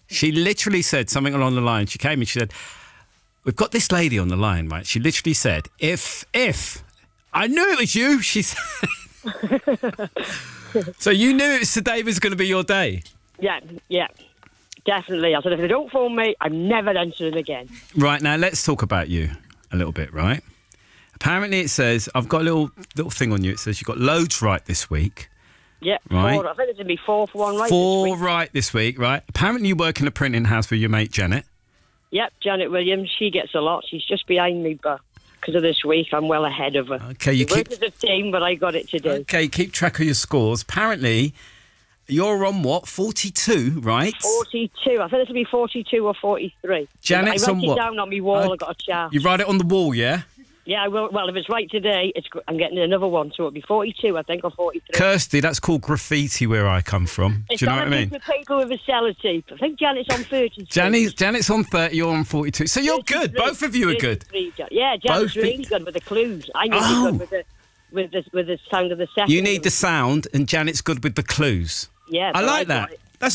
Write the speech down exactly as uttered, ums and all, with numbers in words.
She literally said something along the line. She came and she said, we've got this lady on the line, right? She literally said, if, if, I knew it was you, she said. So you knew it was today was going to be your day? Yeah, yeah, definitely. I said, if they don't phone me, I'm never answering again. Right, now let's talk about you a little bit, right? Apparently it says, I've got a little little thing on you. It says you've got loads right this week. Yeah, right. Four, I think it's going to be fourth one right Four this week. right this week, right? Apparently you work in a printing house with your mate Janet. Yep, Janet Williams. She gets a lot. She's just behind me, but because of this week, I'm well ahead of her. Okay, you we keep... work as a team, but I got it to do. Okay, keep track of your scores. Apparently, you're on what? forty-two, right? forty-two. I think it'll be forty-two or forty-three. Janet's I on write it what? down on my wall. Uh, I've got a chart. You write it on the wall, yeah? Yeah, I will. Well, if it's right today, it's, I'm getting another one, so it'll be forty-two, I think, or forty-three. Kirsty, that's called graffiti where I come from. It's Do you know on what I a mean? piece of paper with a sellotape. I think Janet's on thirty-two. Janet's, Janet's on thirty, you're on forty-two. So you're good. Both of you are good. Yeah, Janet's Both really be- good with the clues. I need Oh. to be good with the, with, the, with the sound of the second. You need the sound, and Janet's good with the clues. Yeah, I so like got that. it.